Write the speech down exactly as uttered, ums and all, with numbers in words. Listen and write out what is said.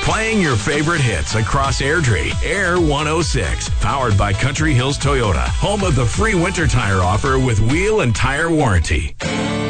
Playing your favorite hits across Airdrie. Air one oh six. Powered by Country Hills Toyota. Home of the free winter tire offer with wheel and tire warranty.